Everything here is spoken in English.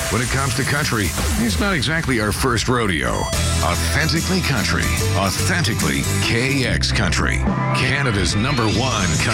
When it comes to country, it's not exactly our first rodeo. Authentically country. Authentically KX Country. Canada's #1 country.